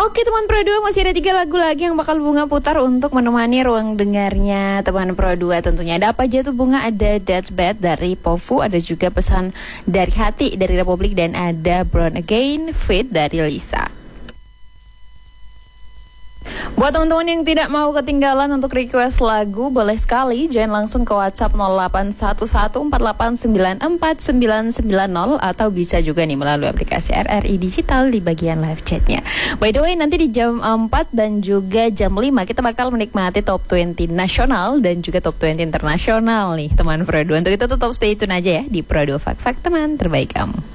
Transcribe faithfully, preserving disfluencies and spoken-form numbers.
Oke teman Pro dua, masih ada tiga lagu lagi yang bakal Bunga putar untuk menemani ruang dengarnya teman Pro dua tentunya. Ada apa aja tuh Bunga? Ada That's Bad dari Pofu, ada juga Pesan dari Hati dari Republik, dan ada Born Again Fit dari Lisa. Buat teman-teman yang tidak mau ketinggalan untuk request lagu, boleh sekali join langsung ke WhatsApp nol delapan satu satu empat delapan sembilan empat sembilan sembilan nol, atau bisa juga nih melalui aplikasi R R I Digital di bagian live chatnya. By the way, nanti di jam empat dan juga jam lima kita bakal menikmati Top dua puluh nasional dan juga Top dua puluh internasional nih teman Pro dua. Untuk itu tetap stay tune aja ya di Pro dua Fak Fak teman terbaik kamu.